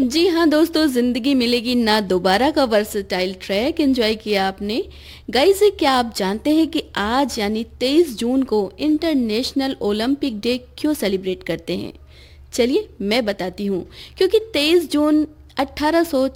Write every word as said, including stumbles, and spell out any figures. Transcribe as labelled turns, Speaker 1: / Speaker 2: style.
Speaker 1: जी हाँ दोस्तों, ज़िंदगी मिलेगी ना दोबारा का वर्सेटाइल ट्रैक एंजॉय किया आपने। गाइस, क्या आप जानते हैं कि आज यानी तेईस जून को इंटरनेशनल ओलंपिक डे क्यों सेलिब्रेट करते हैं? चलिए मैं बताती हूँ। क्योंकि तेईस जून अठारह